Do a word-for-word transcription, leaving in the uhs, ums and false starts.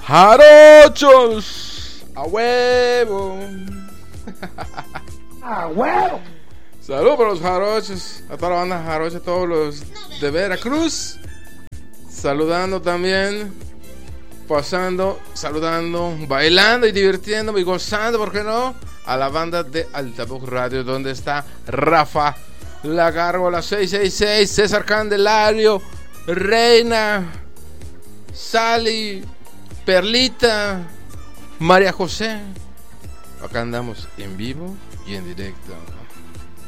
¡Jarochos! ¡A huevo! ¡A huevo! Saludos para los jarochos, a toda la banda jarocha, a todos los de Veracruz. Saludando también, pasando, saludando, bailando y divirtiéndome y gozando, ¿por qué no? A la banda de Altavoz Radio, donde está Rafa, la Gárgola seis seis seis, César Candelario, Reina, Sally, Perlita, María José. Acá andamos en vivo y en directo.